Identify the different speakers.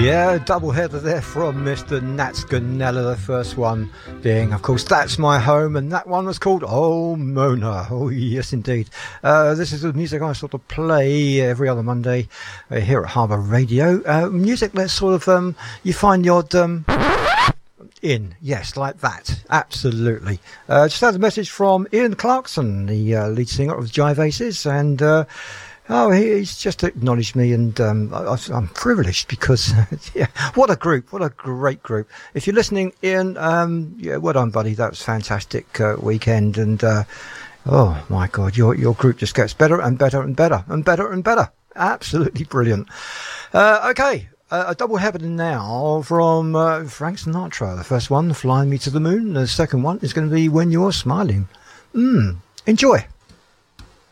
Speaker 1: Yeah, double header there from Mr. Nat Scanella. The first one being, of course, That's My Home, and that one was called Oh Mona. Oh yes, indeed. This is the music I sort of play every other Monday here at Harbour Radio. Music that sort of you find the odd in, yes, like that, absolutely. Just had a message from Ian Clarkson, the lead singer of Jive Aces, and he's just acknowledged me, and I'm privileged because, yeah, what a group, what a great group. If you're listening, Ian, yeah, well done, buddy. That was a fantastic weekend, and oh my God, your group just gets better and better and better and better and better. Absolutely brilliant. Okay. A double header now from Frank Sinatra. The first one, Flying Me to the Moon. The second one is going to be When You're Smiling. Enjoy.